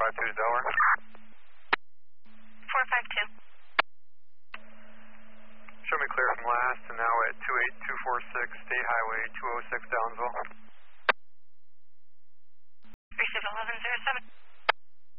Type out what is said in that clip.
452 to Delaware. 452. Show me clear from last, and now at 28246 State Highway 206 Downsville.